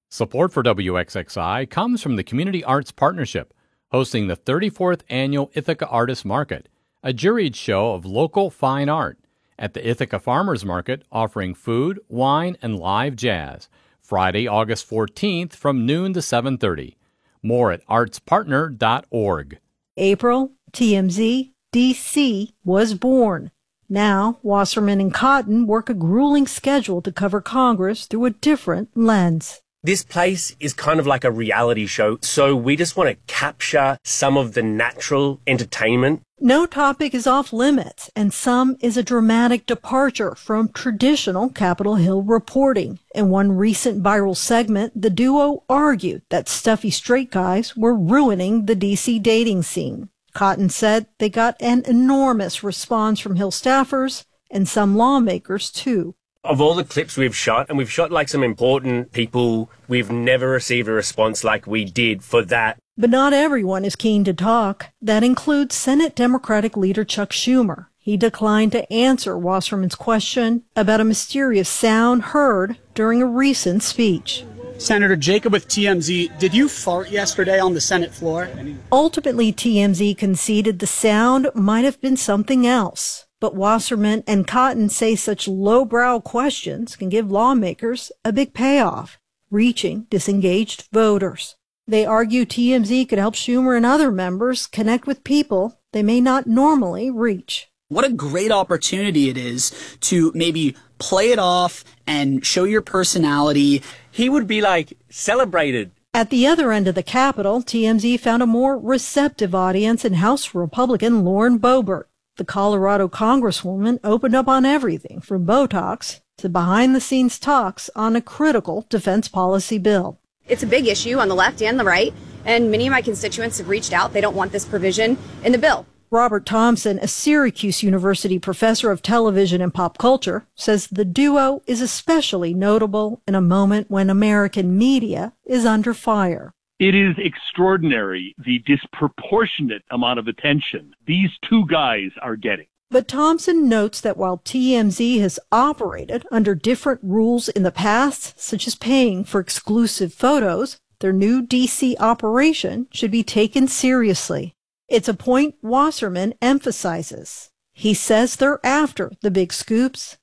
Support for WXXI comes from the Community Arts Partnership, hosting the 34th Annual Ithaca Artists Market, a juried show of local fine art, at the Ithaca Farmers Market offering food, wine, and live jazz, Friday, August 14th from noon to 7:30. More at artspartner.org. April, TMZ, D.C. was born. Now, Wasserman and Cotton work a grueling schedule to cover Congress through a different lens. This place is kind of like a reality show, so we just want to capture some of the natural entertainment. No topic is off limits, and some is a dramatic departure from traditional Capitol Hill reporting. In one recent viral segment, the duo argued that stuffy straight guys were ruining the D.C. dating scene. Cotton said they got an enormous response from Hill staffers and some lawmakers, too. Of all the clips we've shot, and we've shot like some important people, we've never received a response like we did for that. But not everyone is keen to talk. That includes Senate Democratic leader Chuck Schumer. He declined to answer Wasserman's question about a mysterious sound heard during a recent speech. Senator Jacob with TMZ, did you fart yesterday on the Senate floor? Ultimately, TMZ conceded the sound might have been something else. But Wasserman and Cotton say such lowbrow questions can give lawmakers a big payoff, reaching disengaged voters. They argue TMZ could help Schumer and other members connect with people they may not normally reach. What a great opportunity it is to maybe play it off and show your personality. He would be celebrated. At the other end of the Capitol, TMZ found a more receptive audience in House Republican Lauren Boebert. The Colorado Congresswoman opened up on everything from Botox to behind-the-scenes talks on a critical defense policy bill. It's a big issue on the left and the right, and many of my constituents have reached out. They don't want this provision in the bill. Robert Thompson, a Syracuse University professor of television and pop culture, says the duo is especially notable in a moment when American media is under fire. It is extraordinary, the disproportionate amount of attention these two guys are getting. But Thompson notes that while TMZ has operated under different rules in the past, such as paying for exclusive photos, their new D.C. operation should be taken seriously. It's a point Wasserman emphasizes. He says they're after the big scoops,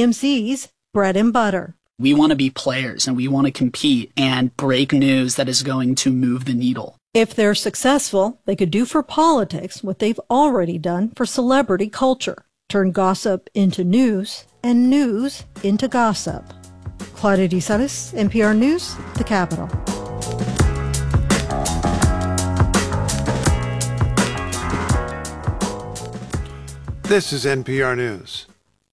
TMZ's bread and butter. We want to be players and we want to compete and break news that is going to move the needle. If they're successful, they could do for politics what they've already done for celebrity culture. Turn gossip into news and news into gossip. Claudia Di Salis, NPR News, The Capitol. This is NPR News.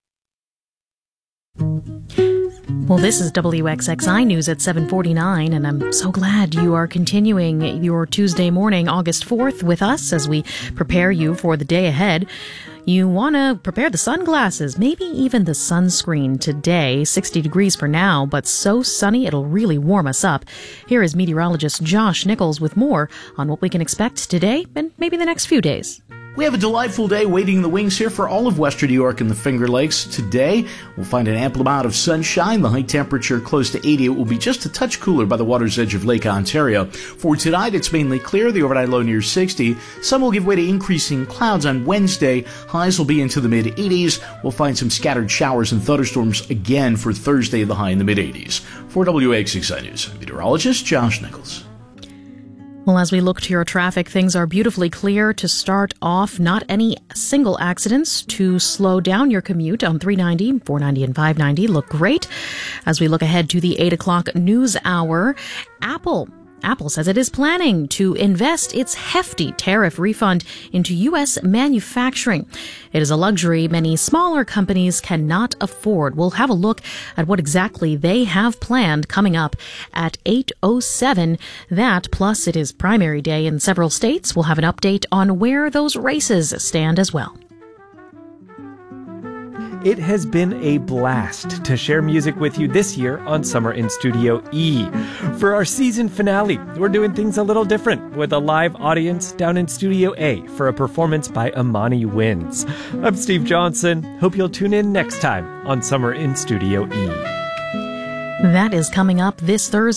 Well, this is WXXI News at 7:49, and I'm so glad you are continuing your Tuesday morning, August 4th, with us as we prepare you for the day ahead. You want to prepare the sunglasses, maybe even the sunscreen today. 60 degrees for now, but so sunny it'll really warm us up. Here is meteorologist Josh Nichols with more on what we can expect today and maybe the next few days. We have a delightful day waiting in the wings here for all of western New York and the Finger Lakes. Today, we'll find an ample amount of sunshine. The high temperature close to 80. It will be just a touch cooler by the water's edge of Lake Ontario. For tonight, it's mainly clear. The overnight low near 60. Some will give way to increasing clouds on Wednesday. Highs will be into the mid-80s. We'll find some scattered showers and thunderstorms again for Thursday, the high in the mid-80s. For WXXI News, I'm meteorologist Josh Nichols. Well, as we look to your traffic, things are beautifully clear to start off. Not any single accidents to slow down your commute on 390, 490, and 590 look great. As we look ahead to the 8 o'clock news hour, Apple says it is planning to invest its hefty tariff refund into U.S. manufacturing. It is a luxury many smaller companies cannot afford. We'll have a look at what exactly they have planned coming up at 8:07. That, plus it is primary day in several states. We'll have an update on where those races stand as well. It has been a blast to share music with you this year on Summer in Studio E. For our season finale, we're doing things a little different with a live audience down in Studio A for a performance by Amani Wins. I'm Steve Johnson. Hope you'll tune in next time on Summer in Studio E. That is coming up this Thursday.